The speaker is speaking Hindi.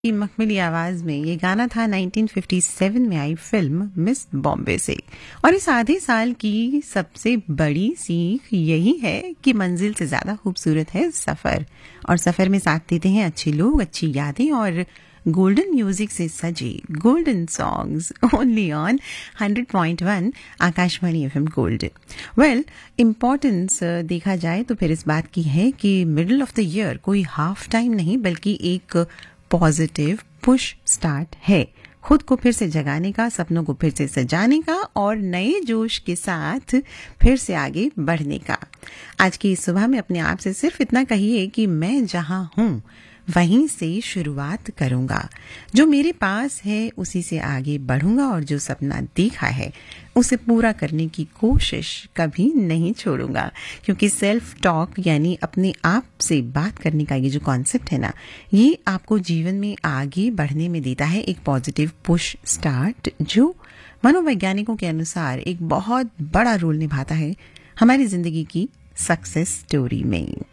की मखमली आवाज में ये गाना था 1957 में आई फिल्म मिस बॉम्बे से। और इस आधे साल की सबसे बड़ी सीख यही है कि मंजिल से ज्यादा खूबसूरत है सफर, और सफर में साथ देते हैं अच्छे लोग, अच्छी यादें और गोल्डन म्यूजिक से सजे golden songs only on 100.1 Akashvani FM gold. Well, importance देखा जाए तो फिर इस बात की है कि मिडिल ऑफ द ईयर कोई हाफ टाइम नहीं बल्कि एक पॉजिटिव पुश स्टार्ट है, खुद को फिर से जगाने का, सपनों को फिर से सजाने का और नए जोश के साथ फिर से आगे बढ़ने का। आज की इस सुबह में अपने आप से सिर्फ इतना कहिए कि मैं जहां हूं वहीं से शुरुआत करूंगा, जो मेरे पास है उसी से आगे बढ़ूंगा और जो सपना देखा है उसे पूरा करने की कोशिश कभी नहीं छोड़ूंगा। क्योंकि सेल्फ टॉक यानी अपने आप से बात करने का ये जो कॉन्सेप्ट है ना, ये आपको जीवन में आगे बढ़ने में देता है एक पॉजिटिव पुश स्टार्ट, जो मनोवैज्ञानिकों के अनुसार एक बहुत बड़ा रोल निभाता है हमारी जिंदगी की सक्सेस स्टोरी में।